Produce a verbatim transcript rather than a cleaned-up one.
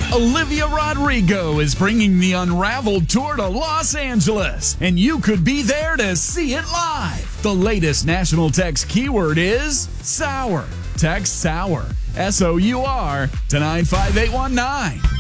Olivia Rodrigo is bringing the Unraveled Tour to Los Angeles, and you could be there to see it live. The latest national text keyword is sour. Text SOUR, S O U R, to nine five eight one nine.